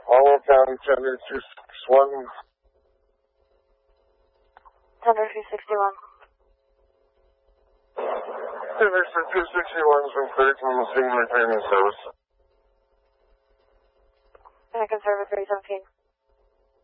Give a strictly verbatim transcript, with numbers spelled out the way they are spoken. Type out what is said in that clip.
All County Tender two sixty-one. Tender two sixty-one. Tender two sixty-one has been cleared from the scene repayment service. American Service three seventeen.